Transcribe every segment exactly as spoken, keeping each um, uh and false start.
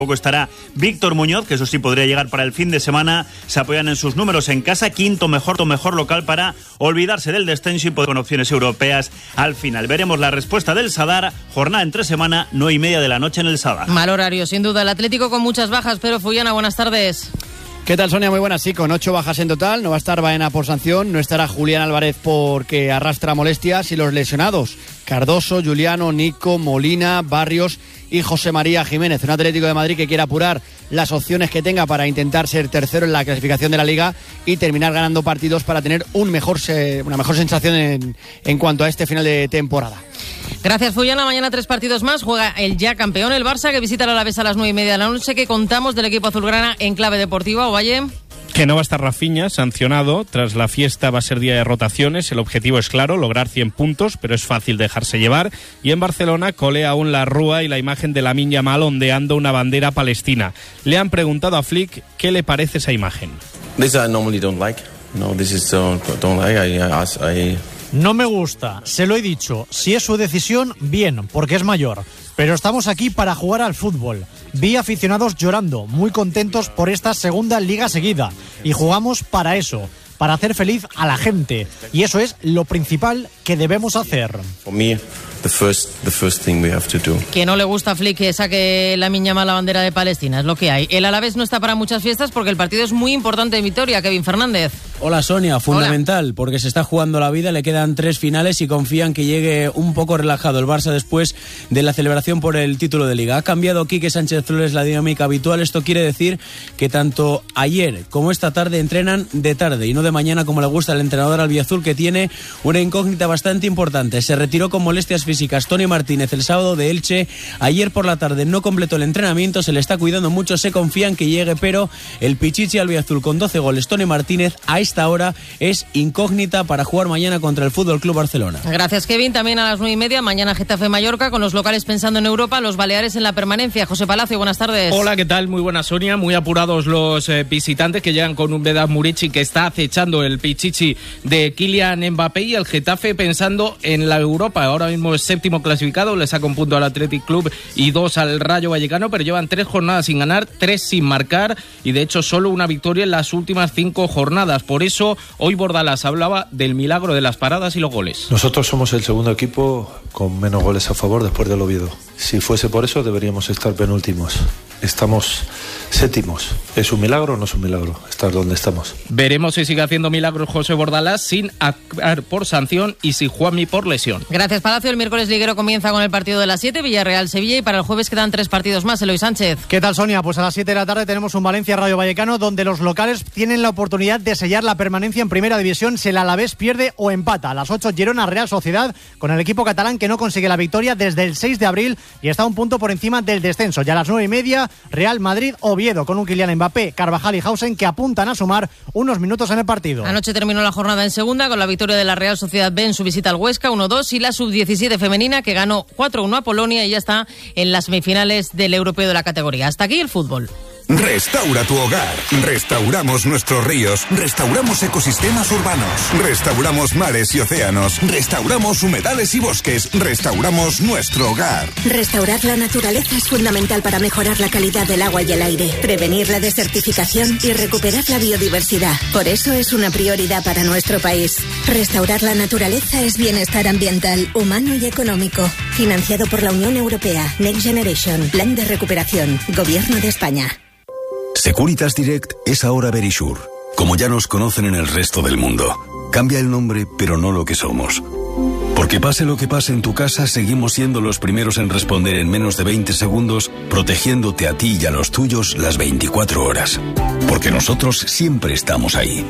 Tampoco estará Víctor Muñoz, que eso sí podría llegar para el fin de semana. Se apoyan en sus números en casa, quinto mejor, mejor local para olvidarse del descenso y poder con opciones europeas al final. Veremos la respuesta del Sadar, jornada entre semana, nueve y media de la noche en el Sadar. Mal horario, sin duda. El Atlético con muchas bajas, pero Fullana, buenas tardes. ¿Qué tal, Sonia? Muy buenas, sí, con ocho bajas en total. No va a estar Baena por sanción, no estará Julián Álvarez porque arrastra molestias y los lesionados: Cardoso, Juliano, Nico, Molina, Barrios y José María Jiménez. Un Atlético de Madrid que quiere apurar las opciones que tenga para intentar ser tercero en la clasificación de la Liga y terminar ganando partidos para tener un mejor, una mejor sensación en, en cuanto a este final de temporada. Gracias, Fullana. Mañana tres partidos más. Juega el ya campeón, el Barça, que visita a la Alavés a las nueve y media de la noche. ¿Qué contamos del equipo azulgrana en clave deportiva, Ovalle? Que no va a estar Rafinha, sancionado. Tras la fiesta va a ser día de rotaciones. El objetivo es claro, lograr cien puntos, pero es fácil dejarse llevar. Y en Barcelona colea aún la rúa y la imagen de Lamine Yamal ondeando una bandera palestina. Le han preguntado a Flick qué le parece esa imagen. This I normally don't like. No, this is uh, don't like. I, I, I... No me gusta, se lo he dicho. Si es su decisión, bien, porque es mayor. Pero estamos aquí para jugar al fútbol. Vi aficionados llorando, muy contentos por esta segunda liga seguida. Y jugamos para eso, para hacer feliz a la gente. Y eso es lo principal que debemos hacer. For me, the first, the first thing we have to do. Que no le gusta a Flick que saque Lamine Yamal la bandera de Palestina, es lo que hay. El Alavés no está para muchas fiestas porque el partido es muy importante en Vitoria. Kevin Fernández. Hola, Sonia, fundamental. Hola. Porque se está jugando la vida, le quedan tres finales y confían que llegue un poco relajado el Barça después de la celebración por el título de Liga. Ha cambiado Quique Sánchez Flores la dinámica habitual. Esto quiere decir que tanto ayer como esta tarde entrenan de tarde y no de mañana, como le gusta al entrenador albiazul, que tiene una incógnita bastante importante. Se retiró con molestias físicas Tony Martínez el sábado de Elche. Ayer por la tarde no completó el entrenamiento, se le está cuidando mucho, se confía en que llegue, pero el pichichi albiazul con doce goles, Tony Martínez, a esta hora es incógnita para jugar mañana contra el Fútbol Club Barcelona. Gracias, Kevin. También a las nueve y media, mañana Getafe Mallorca, con los locales pensando en Europa, los Baleares en la permanencia. José Palacio, buenas tardes. Hola, ¿qué tal? Muy buena, Sonia. Muy apurados los eh, visitantes que llegan con un Vedat Murici que está acechando el pichichi de Kylian Mbappé, y el Getafe pensando en la Europa. Ahora mismo es séptimo clasificado, le saca un punto al Athletic Club y dos al Rayo Vallecano, pero llevan tres jornadas sin ganar, tres sin marcar y de hecho solo una victoria en las últimas cinco jornadas. Por eso hoy Bordalás hablaba del milagro de las paradas y los goles. Nosotros somos el segundo equipo con menos goles a favor después del Oviedo. Si fuese por eso deberíamos estar penúltimos. Estamos séptimos. ¿Es un milagro o no es un milagro estar donde estamos? Veremos si sigue haciendo milagros José Bordalás sin actuar por sanción y si Juanmi por lesión. Gracias, Palacio. El miércoles liguero comienza con el partido de las siete, Villarreal-Sevilla, y para el jueves quedan tres partidos más. Eloy Sánchez. ¿Qué tal, Sonia? Pues a las siete de la tarde tenemos un Valencia-Rayo Vallecano, donde los locales tienen la oportunidad de sellar la permanencia en Primera División si el Alavés pierde o empata. A las ocho, Girona-Real Sociedad, con el equipo catalán que no consigue la victoria desde el seis de abril y está un punto por encima del descenso. Ya a las nueve y media, Real Madrid-Oviedo, con un Kylian Mbappé, Carvajal y Hausen que apuntan a sumar unos minutos en el partido. Anoche terminó la jornada en segunda con la victoria de la Real Sociedad B en su visita al Huesca uno dos, y la sub diecisiete femenina que ganó cuatro uno a Polonia y ya está en las semifinales del europeo de la categoría. Hasta aquí el fútbol. Restaura tu hogar. Restauramos nuestros ríos. Restauramos ecosistemas urbanos. Restauramos mares y océanos. Restauramos humedales y bosques. Restauramos nuestro hogar. Restaurar la naturaleza es fundamental para mejorar la calidad del agua y el aire, prevenir la desertificación y recuperar la biodiversidad. Por eso es una prioridad para nuestro país. Restaurar la naturaleza es bienestar ambiental, humano y económico. Financiado por la Unión Europea. Next Generation. Plan de recuperación. Gobierno de España. Securitas Direct es ahora Verisure, como ya nos conocen en el resto del mundo. Cambia el nombre, pero no lo que somos. Porque pase lo que pase en tu casa, seguimos siendo los primeros en responder en menos de veinte segundos, protegiéndote a ti y a los tuyos las veinticuatro horas. Porque nosotros siempre estamos ahí.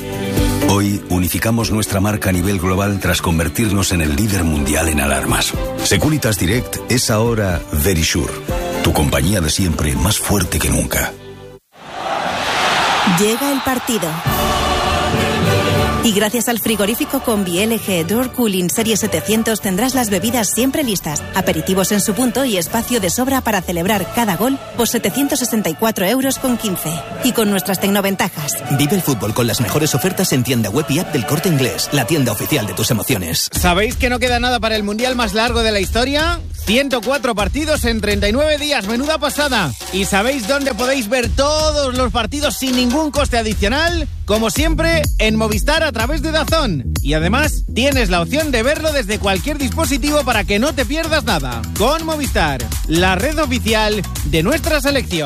Hoy unificamos nuestra marca a nivel global tras convertirnos en el líder mundial en alarmas. Securitas Direct es ahora Verisure, tu compañía de siempre más fuerte que nunca. Llega el partido. Y gracias al frigorífico Combi L G Door Cooling Serie setecientos tendrás las bebidas siempre listas, aperitivos en su punto y espacio de sobra para celebrar cada gol por setecientos sesenta y cuatro euros con quince. Y con nuestras tecnoventajas. Vive el fútbol con las mejores ofertas en tienda web y app del Corte Inglés, la tienda oficial de tus emociones. ¿Sabéis que no queda nada para el mundial más largo de la historia? ciento cuatro partidos en treinta y nueve días, menuda pasada. ¿Y sabéis dónde podéis ver todos los partidos sin ningún coste adicional? Como siempre, en Movistar a través de DAZN. Y además, tienes la opción de verlo desde cualquier dispositivo para que no te pierdas nada. Con Movistar, la red oficial de nuestra selección.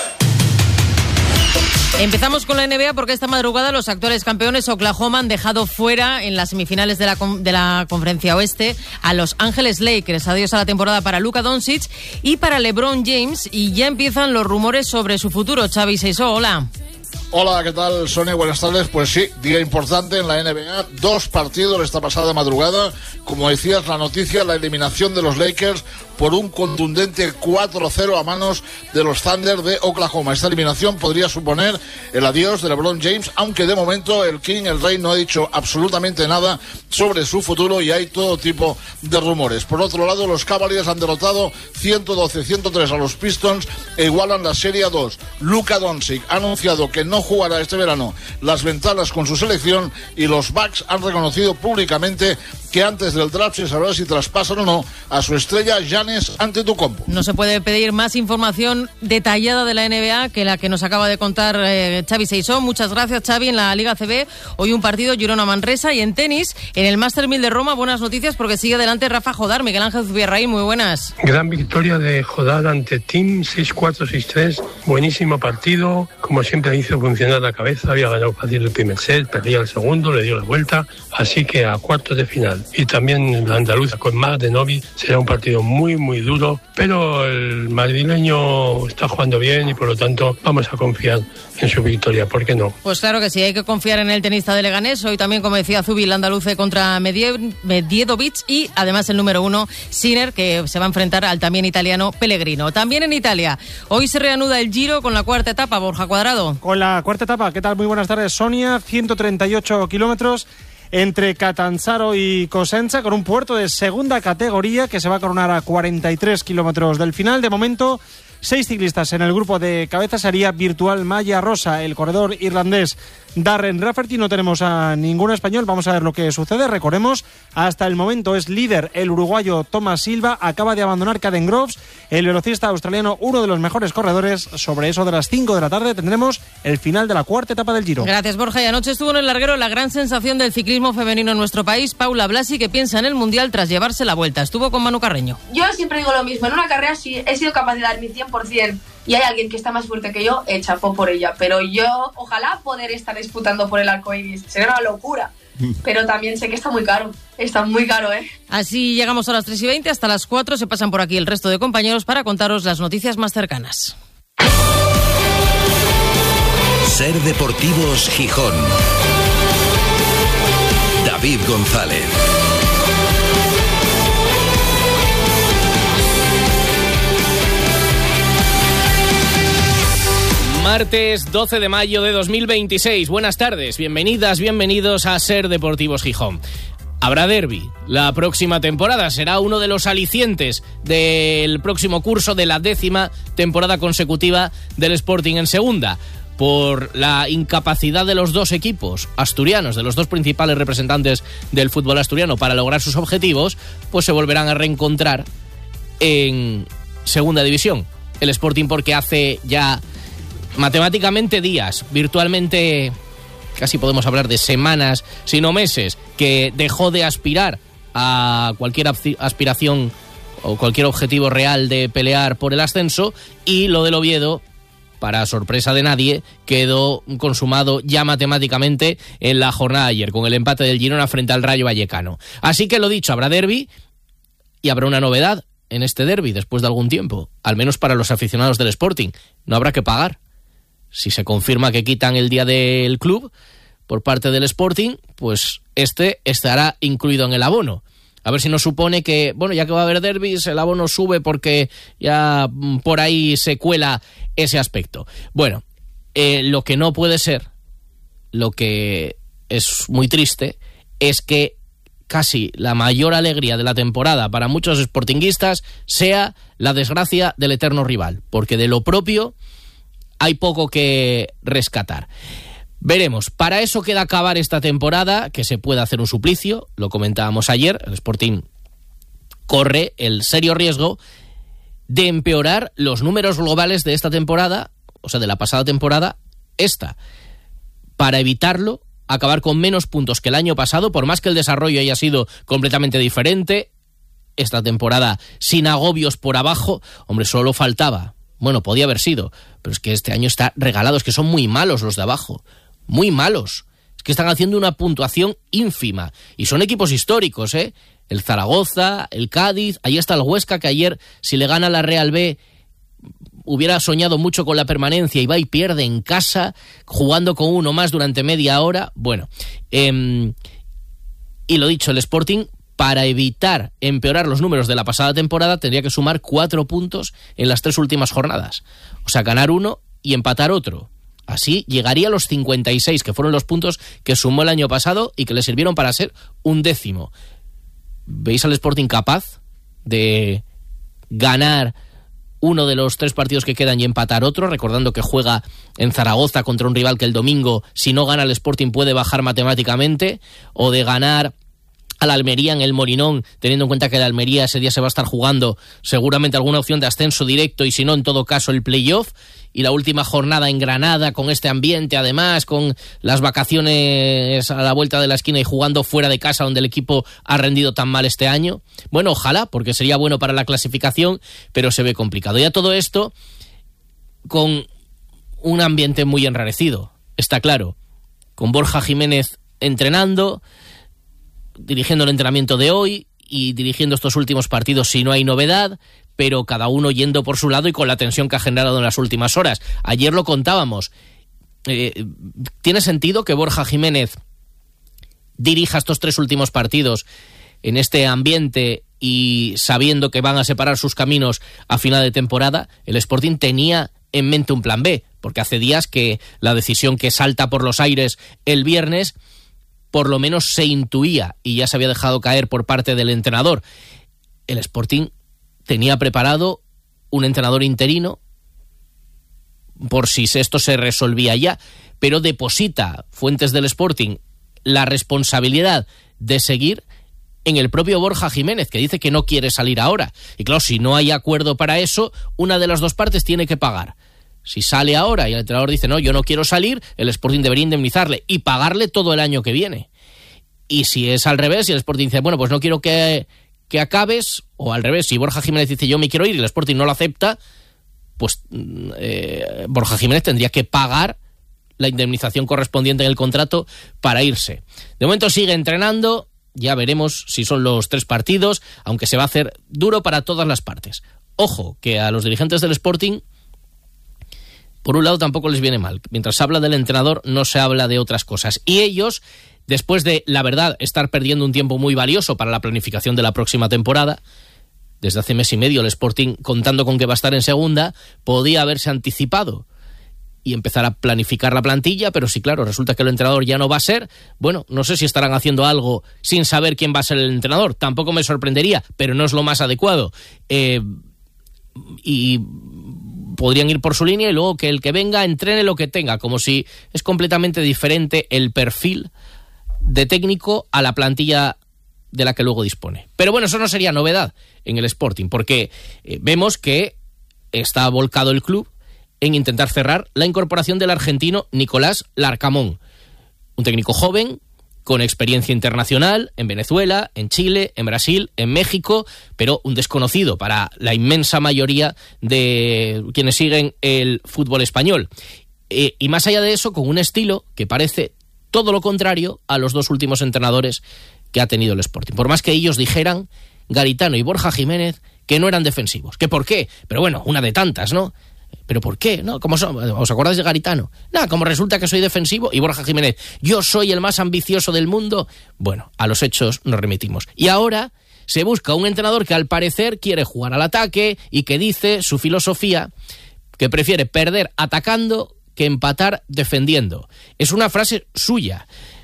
Empezamos con la N B A porque esta madrugada los actuales campeones Oklahoma han dejado fuera en las semifinales de la, de la Conferencia Oeste a Los Ángeles Lakers. Adiós a la temporada para Luka Doncic y para LeBron James, y ya empiezan los rumores sobre su futuro. Xavi Seisó, hola. Hola, ¿qué tal, Sonia? Buenas tardes. Pues sí, día importante en la N B A. Dos partidos esta pasada madrugada. Como decías, la noticia, la eliminación de los Lakers por un contundente cuatro cero a manos de los Thunder de Oklahoma. Esta eliminación podría suponer el adiós de LeBron James, aunque de momento el King, el Rey, no ha dicho absolutamente nada sobre su futuro y hay todo tipo de rumores. Por otro lado, los Cavaliers han derrotado ciento doce a ciento tres a los Pistons e igualan la serie a dos. Luka Doncic ha anunciado que no jugará este verano las ventanas con su selección y los Bucks han reconocido públicamente que antes del draft se sabrá si traspasan o no a su estrella Giannis Antetokounmpo. No se puede pedir más información detallada de la N B A que la que nos acaba de contar eh, Xavi Seisó. Muchas gracias, Xavi. En la Liga C B, hoy un partido Girona-Manresa, y en tenis, en el Master mil de Roma, buenas noticias porque sigue adelante Rafa Jodar. Miguel Ángel Zubierraín, muy buenas. Gran victoria de Jodar ante Tim, seis cuatro, seis tres. Buenísimo partido. Como siempre hizo funcionar la cabeza, había ganado fácil el primer set, perdía el segundo, le dio la vuelta, así que a cuartos de final. Y también la andaluza con Mar de Novi será un partido muy muy duro, pero el madrileño está jugando bien y por lo tanto vamos a confiar en su victoria, ¿por qué no? Pues claro que sí, hay que confiar en el tenista de Leganés. Hoy también, como decía Zubi, el andaluce contra Medie- Medjedovic y además el número uno, Sinner, que se va a enfrentar al también italiano Pellegrino. También en Italia, hoy se reanuda el Giro con la cuarta etapa, Borja Cuadrado. Con la cuarta etapa, ¿qué tal? Muy buenas tardes, Sonia. ciento treinta y ocho kilómetros entre Catanzaro y Cosenza, con un puerto de segunda categoría que se va a coronar a cuarenta y tres kilómetros del final. De momento, seis ciclistas en el grupo de cabeza sería Virtual Malla Rosa, el corredor irlandés Darren Rafferty. No tenemos a ningún español, vamos a ver lo que sucede. Recordemos, hasta el momento es líder el uruguayo Thomas Silva, acaba de abandonar Caden Groves, el velocista australiano, uno de los mejores corredores. Sobre eso de las cinco de la tarde tendremos el final de la cuarta etapa del Giro. Gracias, Borja. Y anoche estuvo en el larguero la gran sensación del ciclismo femenino en nuestro país, Paula Blasi, que piensa en el Mundial tras llevarse la vuelta. Estuvo con Manu Carreño. Yo siempre digo lo mismo, en una carrera sí he sido capaz de dar mi cien por ciento y hay alguien que está más fuerte que yo, eh, chapó por ella, pero yo ojalá poder estar disputando por el arco iris, sería una locura. Pero también sé que está muy caro, está muy caro, ¿eh? Así llegamos a las tres y veinte, hasta las cuatro se pasan por aquí el resto de compañeros para contaros las noticias más cercanas. Ser Deportivos Gijón. David González. Martes doce de mayo de dos mil veintiséis. Buenas tardes, bienvenidas, bienvenidos a Ser Deportivos Gijón. Habrá derbi. La próxima temporada será uno de los alicientes del próximo curso de la décima temporada consecutiva del Sporting en segunda. Por la incapacidad de los dos equipos asturianos, de los dos principales representantes del fútbol asturiano para lograr sus objetivos, pues se volverán a reencontrar en segunda división. El Sporting, porque hace ya matemáticamente días, virtualmente casi podemos hablar de semanas, si no meses, que dejó de aspirar a cualquier aspiración o cualquier objetivo real de pelear por el ascenso, y lo del Oviedo, para sorpresa de nadie, quedó consumado ya matemáticamente en la jornada de ayer, con el empate del Girona frente al Rayo Vallecano. Así que lo dicho, habrá derbi y habrá una novedad en este derbi después de algún tiempo, al menos para los aficionados del Sporting. No habrá que pagar. Si se confirma que quitan el día del club por parte del Sporting, pues este estará incluido en el abono. A ver si nos supone que, bueno, ya que va a haber derbis, el abono sube porque ya por ahí se cuela ese aspecto. Bueno, eh, lo que no puede ser, lo que es muy triste es que casi la mayor alegría de la temporada para muchos sportinguistas sea la desgracia del eterno rival, porque de lo propio hay poco que rescatar. Veremos, para eso queda acabar esta temporada, que se puede hacer un suplicio, lo comentábamos ayer, el Sporting corre el serio riesgo de empeorar los números globales de esta temporada, o sea, de la pasada temporada, esta. Para evitarlo, acabar con menos puntos que el año pasado, por más que el desarrollo haya sido completamente diferente, esta temporada sin agobios por abajo, hombre, solo faltaba, bueno, podía haber sido, pero es que este año está regalado, es que son muy malos los de abajo, muy malos, es que están haciendo una puntuación ínfima, y son equipos históricos, ¿eh? El Zaragoza, el Cádiz, ahí está el Huesca, que ayer, si le gana la Real B, hubiera soñado mucho con la permanencia y va y pierde en casa, jugando con uno más durante media hora. Bueno, eh, y lo dicho, el Sporting, para evitar empeorar los números de la pasada temporada, tendría que sumar cuatro puntos en las tres últimas jornadas. O sea, ganar uno y empatar otro. Así llegaría a los cincuenta y seis, que fueron los puntos que sumó el año pasado y que le sirvieron para ser un décimo. ¿Veis al Sporting capaz de ganar uno de los tres partidos que quedan y empatar otro, recordando que juega en Zaragoza contra un rival que el domingo, si no gana el Sporting, puede bajar matemáticamente, o de ganar a la Almería en el Molinón, teniendo en cuenta que la Almería ese día se va a estar jugando seguramente alguna opción de ascenso directo, y si no, en todo caso, el playoff, y la última jornada en Granada, con este ambiente, además, con las vacaciones a la vuelta de la esquina y jugando fuera de casa, donde el equipo ha rendido tan mal este año. Bueno, ojalá, porque sería bueno para la clasificación, pero se ve complicado. Ya todo esto con un ambiente muy enrarecido, está claro, con Borja Jiménez entrenando, dirigiendo el entrenamiento de hoy y dirigiendo estos últimos partidos si no hay novedad, pero cada uno yendo por su lado y con la tensión que ha generado en las últimas horas. Ayer lo contábamos. Eh, ¿Tiene sentido que Borja Jiménez dirija estos tres últimos partidos en este ambiente y sabiendo que van a separar sus caminos a final de temporada? El Sporting tenía en mente un plan B, porque hace días que la decisión que salta por los aires el viernes por lo menos se intuía y ya se había dejado caer por parte del entrenador. El Sporting tenía preparado un entrenador interino por si esto se resolvía ya, pero deposita fuentes del Sporting la responsabilidad de seguir en el propio Borja Jiménez, que dice que no quiere salir ahora. Y claro, si no hay acuerdo para eso, una de las dos partes tiene que pagar. Si sale ahora y el entrenador dice, no, yo no quiero salir, el Sporting debería indemnizarle y pagarle todo el año que viene. Y si es al revés y el Sporting dice, bueno, pues no quiero que, que acabes, o al revés, si Borja Jiménez dice, yo me quiero ir y el Sporting no lo acepta, pues eh, Borja Jiménez tendría que pagar la indemnización correspondiente en el contrato para irse. De momento sigue entrenando, ya veremos si son los tres partidos, aunque se va a hacer duro para todas las partes. Ojo, que a los dirigentes del Sporting, por un lado, tampoco les viene mal. Mientras se habla del entrenador, no se habla de otras cosas. Y ellos, después de, la verdad, estar perdiendo un tiempo muy valioso para la planificación de la próxima temporada, desde hace mes y medio el Sporting, contando con que va a estar en segunda, podía haberse anticipado y empezar a planificar la plantilla, pero sí, claro, resulta que el entrenador ya no va a ser. Bueno, no sé si estarán haciendo algo sin saber quién va a ser el entrenador. Tampoco me sorprendería, pero no es lo más adecuado. Eh, y podrían ir por su línea y luego que el que venga entrene lo que tenga, como si es completamente diferente el perfil de técnico a la plantilla de la que luego dispone. Pero bueno, eso no sería novedad en el Sporting, porque eh, vemos que está volcado el club en intentar cerrar la incorporación del argentino Nicolás Larcamón, un técnico joven, con experiencia internacional en Venezuela, en Chile, en Brasil, en México, pero un desconocido para la inmensa mayoría de quienes siguen el fútbol español. Eh, y más allá de eso, con un estilo que parece todo lo contrario a los dos últimos entrenadores que ha tenido el Sporting. Por más que ellos dijeran, Garitano y Borja Jiménez, que no eran defensivos. ¿Que por qué? Pero bueno, una de tantas, ¿no? ¿Pero por qué? ¿No? ¿Cómo son? ¿Os acordáis de Garitano? Nada, como resulta que soy defensivo, y Borja Jiménez, yo soy el más ambicioso del mundo. Bueno, a los hechos nos remitimos. Y ahora se busca un entrenador que al parecer quiere jugar al ataque y que dice su filosofía que prefiere perder atacando que empatar defendiendo. Es una frase suya.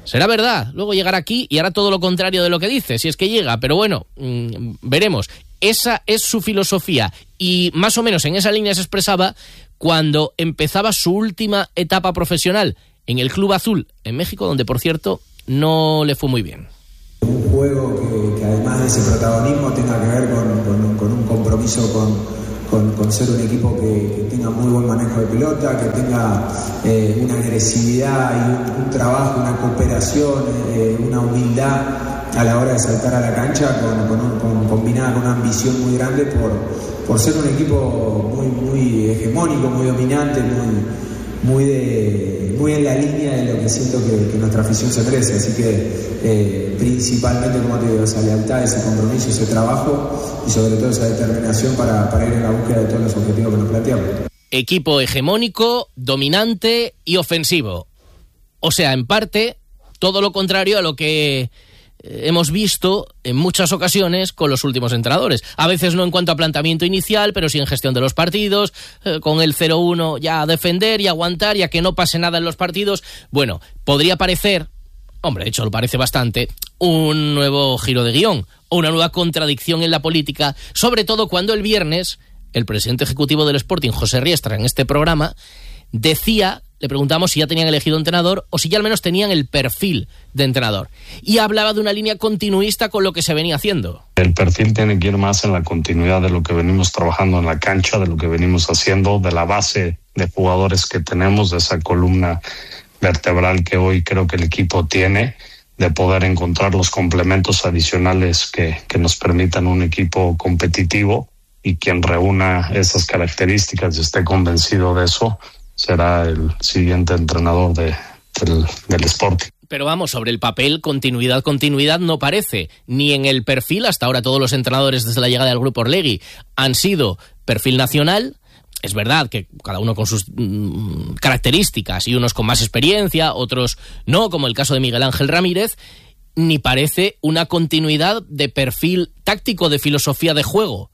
Será verdad, luego llegará aquí y hará todo lo contrario de lo que dice, si es que llega, pero bueno, mmm, veremos. Esa es su filosofía y más o menos en esa línea se expresaba cuando empezaba su última etapa profesional en el Club Azul en México, donde por cierto no le fue muy bien. Un juego que, que además de ese protagonismo tenga que ver con, con, con un compromiso con... Con, con ser un equipo que, que tenga muy buen manejo de pelota, que tenga eh, una agresividad y un, un trabajo, una cooperación, eh, una humildad a la hora de saltar a la cancha, con, con un, con, combinada con una ambición muy grande por, por ser un equipo muy, muy hegemónico, muy dominante, muy, muy, de, muy en la línea de lo que siento que, que nuestra afición se merece. Así que eh, principalmente, como te digo, esa lealtad, ese compromiso, ese trabajo y sobre todo esa determinación para, para ir en la búsqueda de todos los objetivos que nos planteamos. Equipo hegemónico, dominante y ofensivo. O sea, en parte, todo lo contrario a lo que hemos visto en muchas ocasiones con los últimos entrenadores. A veces no en cuanto a planteamiento inicial, pero sí en gestión de los partidos, eh, con el cero uno ya a defender y aguantar, ya que no pase nada en los partidos. Bueno, podría parecer, hombre, de hecho lo parece bastante, un nuevo giro de guión o una nueva contradicción en la política, sobre todo cuando el viernes el presidente ejecutivo del Sporting, José Riestra, en este programa, decía, le preguntamos si ya tenían elegido entrenador o si ya al menos tenían el perfil de entrenador. Y hablaba de una línea continuista con lo que se venía haciendo. El perfil tiene que ir más en la continuidad de lo que venimos trabajando en la cancha, de lo que venimos haciendo, de la base de jugadores que tenemos, de esa columna vertebral que hoy creo que el equipo tiene, de poder encontrar los complementos adicionales que, que nos permitan un equipo competitivo, y quien reúna esas características y esté convencido de eso será el siguiente entrenador de, del, del Sporting. Pero vamos, sobre el papel, continuidad, continuidad no parece. Ni en el perfil, hasta ahora todos los entrenadores desde la llegada del Grupo Orlegui han sido perfil nacional. Es verdad que cada uno con sus mmm, características, y unos con más experiencia, otros no, como el caso de Miguel Ángel Ramírez, ni parece una continuidad de perfil táctico, de filosofía de juego.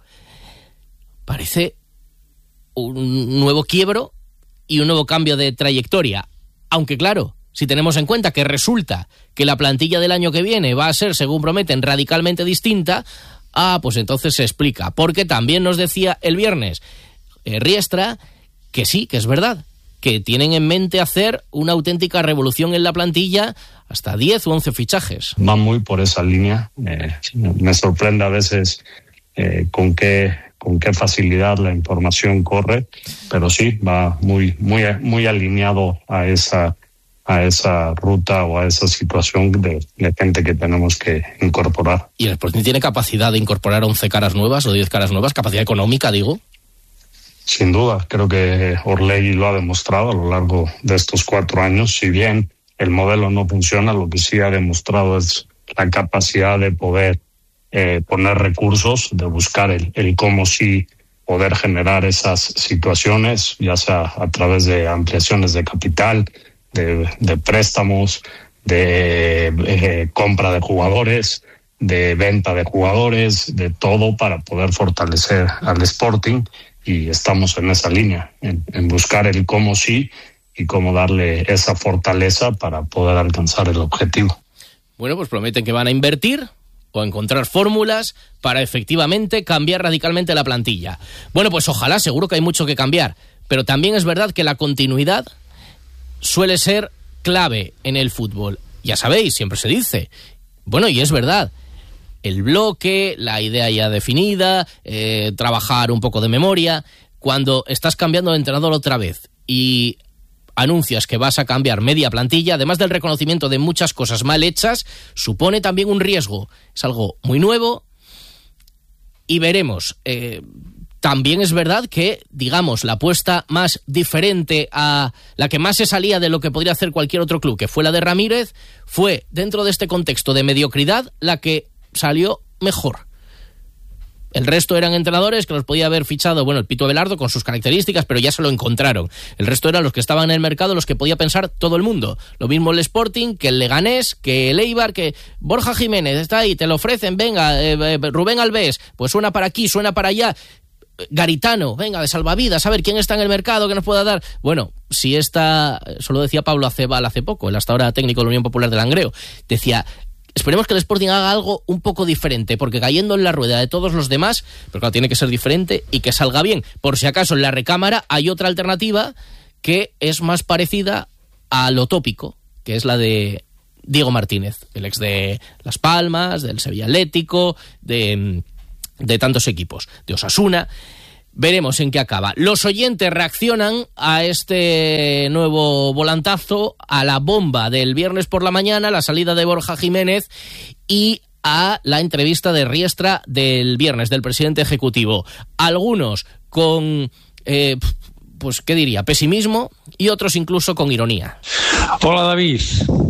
Parece un nuevo quiebro y un nuevo cambio de trayectoria. Aunque claro, si tenemos en cuenta que resulta que la plantilla del año que viene va a ser, según prometen, radicalmente distinta, ah, pues entonces se explica. Porque también nos decía el viernes eh, Riestra que sí, que es verdad, que tienen en mente hacer una auténtica revolución en la plantilla, hasta diez u once fichajes. Va muy por esa línea. Eh, me sorprende a veces eh, con qué... con qué facilidad la información corre, pero sí, va muy, muy, muy alineado a esa, a esa ruta o a esa situación de, de gente que tenemos que incorporar. ¿Y el Sporting tiene capacidad de incorporar once caras nuevas o diez caras nuevas? ¿Capacidad económica, digo? Sin duda, creo que Orlegui lo ha demostrado a lo largo de estos cuatro años. Si bien el modelo no funciona, lo que sí ha demostrado es la capacidad de poder Eh, poner recursos, de buscar el, el cómo sí poder generar esas situaciones, ya sea a través de ampliaciones de capital, de, de préstamos, de eh, compra de jugadores, de venta de jugadores, de todo para poder fortalecer al Sporting, y estamos en esa línea, en, en buscar el cómo sí y cómo darle esa fortaleza para poder alcanzar el objetivo. Bueno, pues prometen que van a invertir o encontrar fórmulas para efectivamente cambiar radicalmente la plantilla. Bueno, pues ojalá, seguro que hay mucho que cambiar, pero también es verdad que la continuidad suele ser clave en el fútbol. Ya sabéis, siempre se dice, bueno, y es verdad, el bloque, la idea ya definida, eh, trabajar un poco de memoria. Cuando estás cambiando de entrenador otra vez y anuncias que vas a cambiar media plantilla, además del reconocimiento de muchas cosas mal hechas, supone también un riesgo. Es algo muy nuevo y veremos. Eh, también es verdad que, digamos, la apuesta más diferente, a la que más se salía de lo que podría hacer cualquier otro club, que fue la de Ramírez, fue, dentro de este contexto de mediocridad, la que salió mejor. El resto eran entrenadores que los podía haber fichado, bueno, el Pito Abelardo con sus características, pero ya se lo encontraron. El resto eran los que estaban en el mercado, los que podía pensar todo el mundo. Lo mismo el Sporting, que el Leganés, que el Eibar, que Borja Jiménez está ahí, te lo ofrecen, venga, eh, eh, Rubén Alves, pues suena para aquí, suena para allá. Garitano, venga, de salvavidas, a ver quién está en el mercado que nos pueda dar. Bueno, si esta, eso lo decía Pablo Acebal hace poco, el hasta ahora técnico de la Unión Popular de Langreo, decía, esperemos que el Sporting haga algo un poco diferente, porque cayendo en la rueda de todos los demás, pero claro, tiene que ser diferente y que salga bien. Por si acaso en la recámara hay otra alternativa que es más parecida a lo tópico, que es la de Diego Martínez, el ex de Las Palmas, del Sevilla Atlético, de, de tantos equipos, de Osasuna. Veremos en qué acaba. Los oyentes reaccionan a este nuevo volantazo, a la bomba del viernes por la mañana, la salida de Borja Jiménez y a la entrevista de Riestra del viernes, del presidente ejecutivo. Algunos con, eh, pues, ¿qué diría?, pesimismo, y otros incluso con ironía. Hola, David.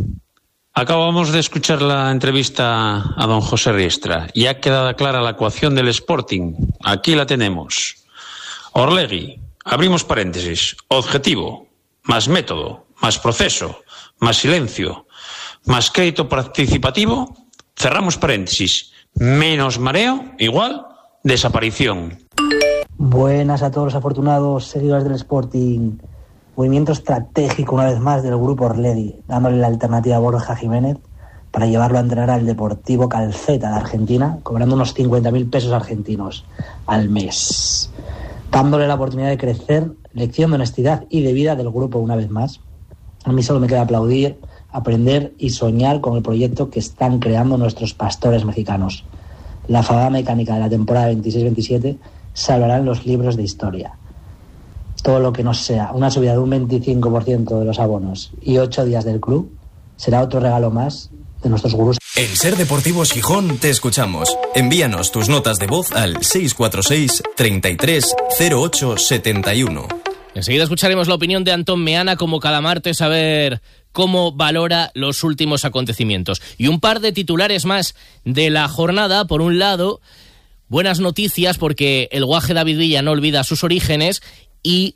Acabamos de escuchar la entrevista a don José Riestra y ha quedado clara la ecuación del Sporting. Aquí la tenemos. Orlegui, abrimos paréntesis, objetivo, más método, más proceso, más silencio, más crédito participativo, cerramos paréntesis, menos mareo, igual, desaparición. Buenas a todos los afortunados seguidores del Sporting. Movimiento estratégico una vez más del grupo Orlegui, dándole la alternativa a Borja Jiménez para llevarlo a entrenar al Deportivo Calceta de Argentina, cobrando unos cincuenta mil pesos argentinos al mes. Dándole la oportunidad de crecer, lección de honestidad y de vida del grupo una vez más. A mí solo me queda aplaudir, aprender y soñar con el proyecto que están creando nuestros pastores mexicanos. La fabada mecánica de la temporada veintiséis veintisiete se hablará en los libros de historia. Todo lo que no sea una subida de un veinticinco por ciento de los abonos y ocho días del club será otro regalo más de nuestros gurús. En Ser Deportivos Gijón te escuchamos. Envíanos tus notas de voz al seis cuatro seis, treinta y tres, cero ocho setenta y uno. Enseguida escucharemos la opinión de Antón Meana, como cada martes, a ver cómo valora los últimos acontecimientos. Y un par de titulares más de la jornada. Por un lado, buenas noticias porque el guaje David Villa no olvida sus orígenes y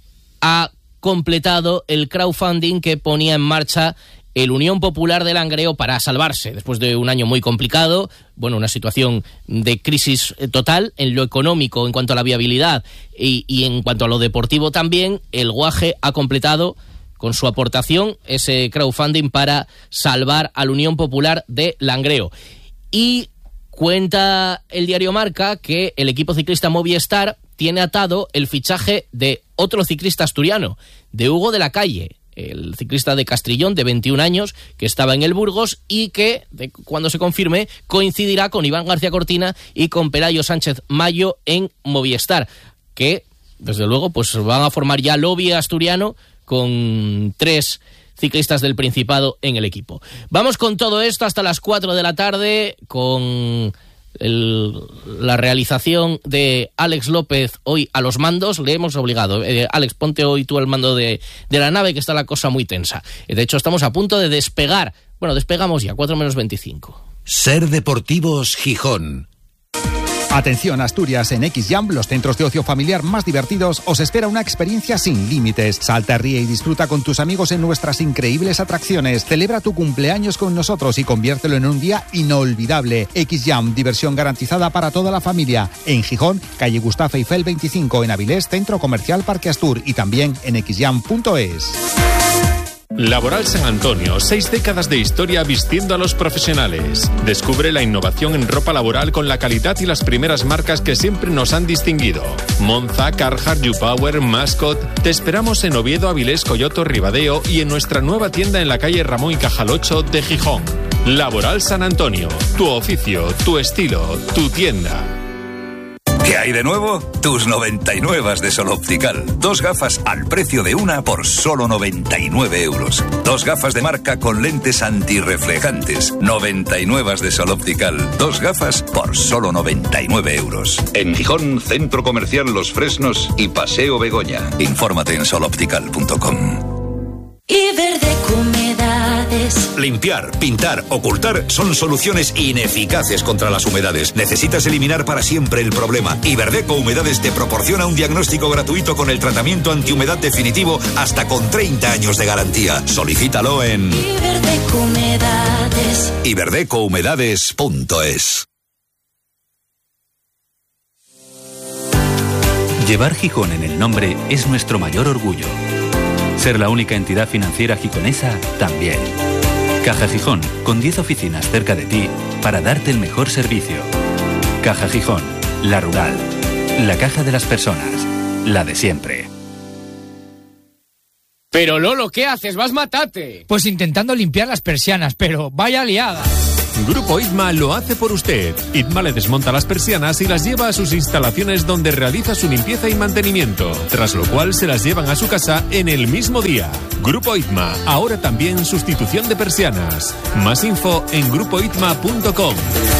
ha completado el crowdfunding que ponía en marcha el Unión Popular de Langreo para salvarse después de un año muy complicado, bueno, una situación de crisis total en lo económico en cuanto a la viabilidad y, y en cuanto a lo deportivo también. El guaje ha completado con su aportación ese crowdfunding para salvar al Unión Popular de Langreo. Y cuenta el diario Marca que el equipo ciclista Movistar tiene atado el fichaje de otro ciclista asturiano, de Hugo de la Calle, el ciclista de Castrillón de veintiún años que estaba en el Burgos y que, de, cuando se confirme, coincidirá con Iván García Cortina y con Pelayo Sánchez Mayo en Movistar, que desde luego pues van a formar ya lobby asturiano con tres ciclistas del Principado en el equipo. Vamos con todo esto hasta las cuatro de la tarde con El, la realización de Alex López hoy a los mandos. Le hemos obligado, eh, Alex, ponte hoy tú al mando de, de la nave, que está la cosa muy tensa. De hecho, estamos a punto de despegar. Bueno, despegamos ya, cuatro menos veinticinco. Ser Deportivos Gijón. Atención, Asturias, en X-Jam, los centros de ocio familiar más divertidos, os espera una experiencia sin límites. Salta, ríe y disfruta con tus amigos en nuestras increíbles atracciones. Celebra tu cumpleaños con nosotros y conviértelo en un día inolvidable. X-Jam, diversión garantizada para toda la familia. En Gijón, calle Gustavo Eiffel veinticinco, en Avilés, Centro Comercial Parque Astur, y también en x jam punto es. Laboral San Antonio, seis décadas de historia vistiendo a los profesionales. Descubre la innovación en ropa laboral con la calidad y las primeras marcas que siempre nos han distinguido. Monza, Carhartt, YouPower, Mascot. Te esperamos en Oviedo, Avilés, Coyoto, Ribadeo y en nuestra nueva tienda en la calle Ramón y Cajal ocho de Gijón. Laboral San Antonio, tu oficio, tu estilo, tu tienda. ¿Qué hay de nuevo? Tus noventa y nueve de Sol Optical. Dos gafas al precio de una por solo noventa y nueve euros. Dos gafas de marca con lentes antirreflejantes. noventa y nueve de Sol Optical. Dos gafas por solo noventa y nueve euros. En Gijón, Centro Comercial Los Fresnos y Paseo Begoña. Infórmate en sol optical punto com. Iberdeco Humedades. Limpiar, pintar, ocultar son soluciones ineficaces contra las humedades. Necesitas eliminar para siempre el problema. Iberdeco Humedades te proporciona un diagnóstico gratuito con el tratamiento antihumedad definitivo hasta con treinta años de garantía. Solicítalo en Iberdeco Humedades. iberdeco humedades punto es. Llevar Gijón en el nombre es nuestro mayor orgullo. Ser la única entidad financiera gijonesa también. Caja Gijón, con diez oficinas cerca de ti para darte el mejor servicio. Caja Gijón, la rural, la caja de las personas, la de siempre. Pero Lolo, ¿qué haces? ¡Vas matate! Pues intentando limpiar las persianas, pero vaya liada. Grupo Itma lo hace por usted. Itma le desmonta las persianas y las lleva a sus instalaciones donde realiza su limpieza y mantenimiento, tras lo cual se las llevan a su casa en el mismo día. Grupo Itma, ahora también sustitución de persianas. Más info en grupo itma punto com.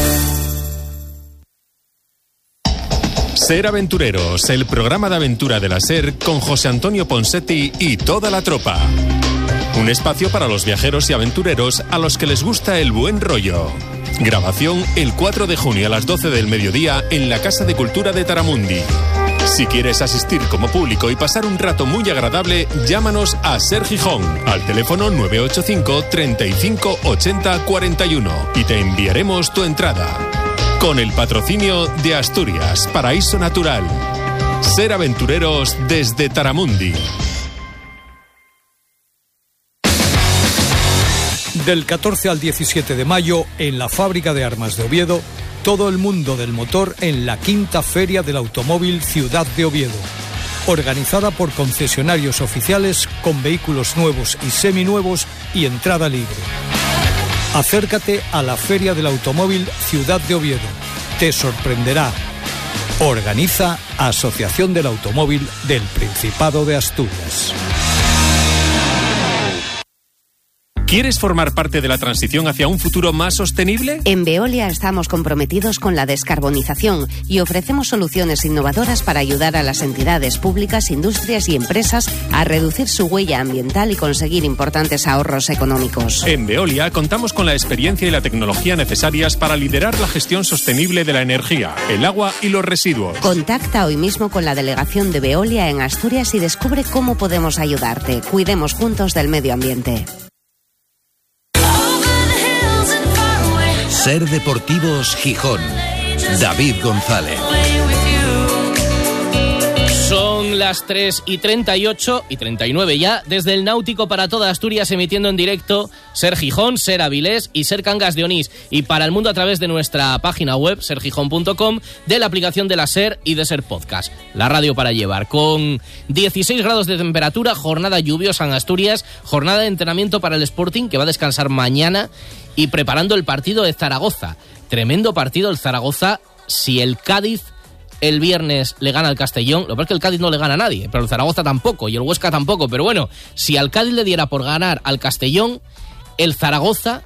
Ser Aventureros, el programa de aventura de la SER con José Antonio Ponsetti y toda la tropa. Un espacio para los viajeros y aventureros a los que les gusta el buen rollo. Grabación el cuatro de junio a las doce del mediodía en la Casa de Cultura de Taramundi. Si quieres asistir como público y pasar un rato muy agradable, llámanos a SER Gijón al teléfono nueve ocho cinco, treinta y cinco, ochenta, cuarenta y uno y te enviaremos tu entrada. Con el patrocinio de Asturias, Paraíso Natural. Ser Aventureros desde Taramundi. Del catorce al diecisiete de mayo, en la Fábrica de Armas de Oviedo, todo el mundo del motor en la quinta Feria del Automóvil Ciudad de Oviedo. Organizada por concesionarios oficiales con vehículos nuevos y seminuevos y entrada libre. Acércate a la Feria del Automóvil Ciudad de Oviedo. Te sorprenderá. Organiza Asociación del Automóvil del Principado de Asturias. ¿Quieres formar parte de la transición hacia un futuro más sostenible? En Veolia estamos comprometidos con la descarbonización y ofrecemos soluciones innovadoras para ayudar a las entidades públicas, industrias y empresas a reducir su huella ambiental y conseguir importantes ahorros económicos. En Veolia contamos con la experiencia y la tecnología necesarias para liderar la gestión sostenible de la energía, el agua y los residuos. Contacta hoy mismo con la delegación de Veolia en Asturias y descubre cómo podemos ayudarte. Cuidemos juntos del medio ambiente. Ser Deportivos Gijón. David González. Son las tres y treinta y ocho y treinta y nueve ya, desde el Náutico para toda Asturias, emitiendo en directo Ser Gijón, Ser Avilés y Ser Cangas de Onís, y para el mundo a través de nuestra página web ser gijón punto com, de la aplicación de la SER y de SER Podcast, la radio para llevar, con dieciséis grados de temperatura, jornada lluviosa en Asturias, jornada de entrenamiento para el Sporting, que va a descansar mañana, y preparando el partido de Zaragoza. Tremendo partido el Zaragoza. Si el Cádiz el viernes le gana al Castellón, lo que pasa es que el Cádiz no le gana a nadie, pero el Zaragoza tampoco y el Huesca tampoco, pero bueno, si al Cádiz le diera por ganar al Castellón, el Zaragoza,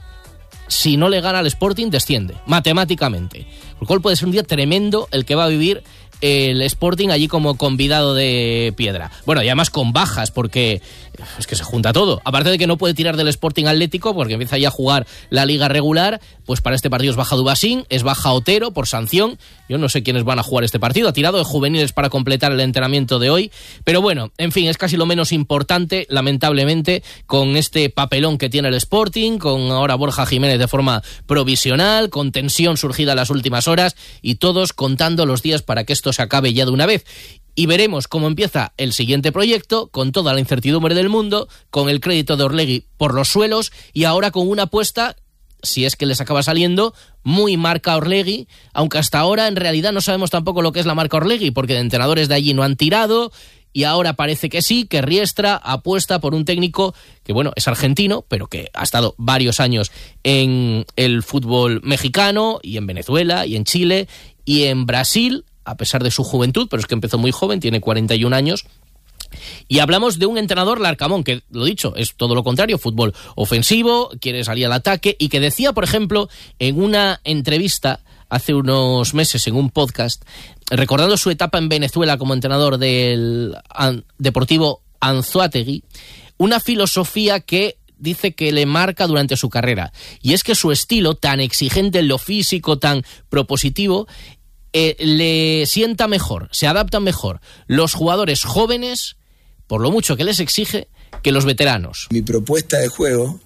si no le gana al Sporting, desciende, matemáticamente. Por lo cual puede ser un día tremendo el que va a vivir el Sporting allí como convidado de piedra. Bueno, y además con bajas, porque es que se junta todo. Aparte de que no puede tirar del Sporting Atlético, porque empieza ya a jugar la liga regular, pues para este partido es baja Dubasín, es baja Otero por sanción. Yo no sé quiénes van a jugar este partido. Ha tirado de juveniles para completar el entrenamiento de hoy. Pero bueno, en fin, es casi lo menos importante, lamentablemente, con este papelón que tiene el Sporting, con ahora Borja Jiménez de forma provisional, con tensión surgida en las últimas horas, y todos contando los días para que esto se acabe ya de una vez. Y veremos cómo empieza el siguiente proyecto, con toda la incertidumbre del mundo, con el crédito de Orlegui por los suelos, y ahora con una apuesta, si es que les acaba saliendo, muy marca Orlegui, aunque hasta ahora en realidad no sabemos tampoco lo que es la marca Orlegui, porque de entrenadores de allí no han tirado, y ahora parece que sí, que Riestra apuesta por un técnico que, bueno, es argentino, pero que ha estado varios años en el fútbol mexicano, y en Venezuela, y en Chile, y en Brasil, a pesar de su juventud, pero es que empezó muy joven, tiene cuarenta y un años. Y hablamos de un entrenador, Larcamón, que, lo dicho, es todo lo contrario, fútbol ofensivo, quiere salir al ataque, y que decía, por ejemplo, en una entrevista hace unos meses en un podcast, recordando su etapa en Venezuela como entrenador del Deportivo Anzoátegui, una filosofía que dice que le marca durante su carrera, y es que su estilo tan exigente en lo físico, tan propositivo, Eh, le sienta mejor, se adaptan mejor los jugadores jóvenes, por lo mucho que les exige, que los veteranos. Mi propuesta de juego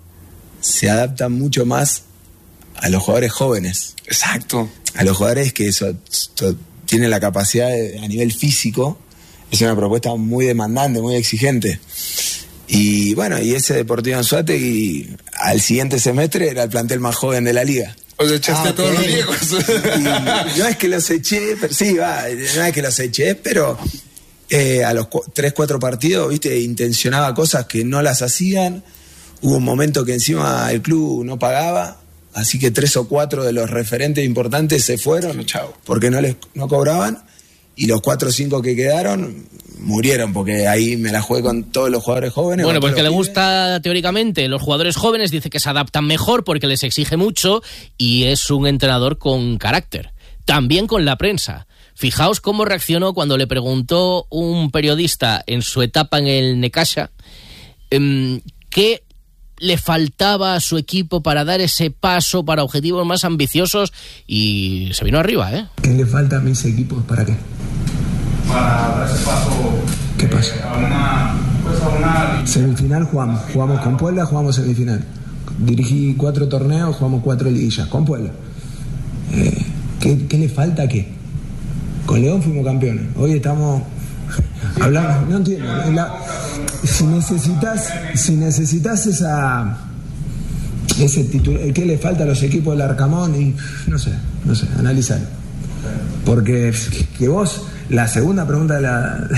se adapta mucho más a los jugadores jóvenes. Exacto. A los jugadores que so, so, tiene la capacidad de, a nivel físico, es una propuesta muy demandante, muy exigente. Y bueno, y ese Deportivo Anzoátegui al siguiente semestre era el plantel más joven de la liga. O sea, echaste ah, a todos okay. los viejos. Y no es que los eché, pero, sí, va, no es que los eché, pero eh, a los cu- tres, cuatro partidos, viste, intencionaba cosas que no las hacían. Hubo un momento que encima el club no pagaba, así que tres o cuatro de los referentes importantes se fueron, chao, porque no les no cobraban. Y los cuatro o cinco que quedaron murieron, porque ahí me la jugué con todos los jugadores jóvenes. Bueno, porque le pibes. gusta teóricamente los jugadores jóvenes, dice que se adaptan mejor porque les exige mucho y es un entrenador con carácter. También con la prensa. Fijaos cómo reaccionó cuando le preguntó un periodista en su etapa en el Necaxa eh, qué le faltaba a su equipo para dar ese paso para objetivos más ambiciosos, y se vino arriba, ¿eh? ¿Qué le falta a mis equipos para qué? Para dar ese paso. ¿Qué pasa? Eh, a una, pues a una... Semifinal jugamos, jugamos con Puebla, jugamos semifinal. Dirigí cuatro torneos, jugamos cuatro liguillas con Puebla. Eh, ¿qué, ¿Qué le falta a qué? Con León fuimos campeones. Hoy estamos hablando, no entiendo. La, si necesitas, si necesitas esa ese título, ¿qué le falta a los equipos del Arcamón? Y no sé, no sé, analizar. Porque que vos, la segunda pregunta de la